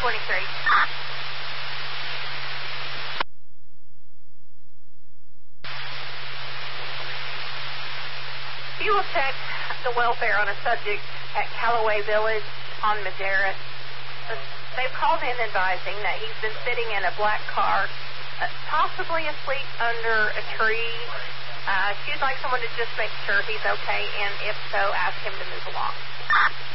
23. If you will check the welfare on a subject at Callaway Village on Madera, they've called in advising that he's been sitting in a black car, possibly asleep under a tree. She'd like someone to just make sure he's okay, and if so, ask him to move along.